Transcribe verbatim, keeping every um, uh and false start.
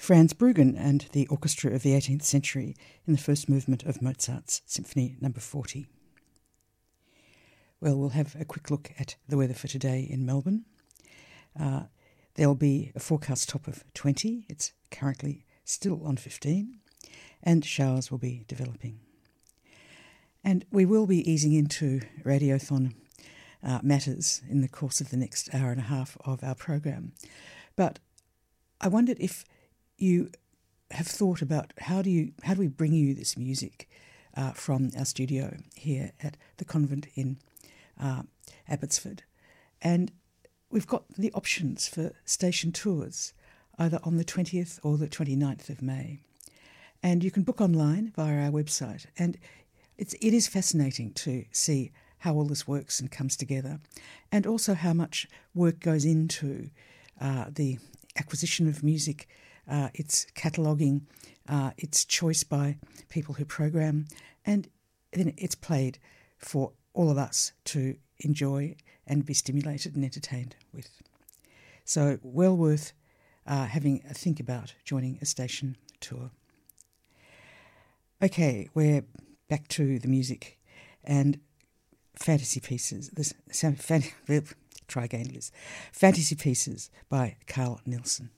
Franz Bruggen and the Orchestra of the eighteenth Century in the first movement of Mozart's Symphony Number forty. Well, we'll have a quick look at the weather for today in Melbourne. Uh, there'll be a forecast top of twenty. It's currently still on fifteen, and showers will be developing. And we will be easing into Radiothon uh, matters in the course of the next hour and a half of our program. But I wondered if you have thought about how do you how do we bring you this music uh, from our studio here at the convent in uh, Abbotsford. And we've got the options for station tours, either on the twentieth or the twenty-ninth of May. And you can book online via our website. And it's, it is fascinating to see how all this works and comes together, and also how much work goes into uh, the acquisition of music, uh, its cataloguing, uh, its choice by people who program, and then it's played for all of us to enjoy and be stimulated and entertained with. So well worth uh, having a think about joining a station tour. Okay, we're back to the music and fantasy pieces. This fan, try again, Liz. Fantasy pieces by Carl Nielsen.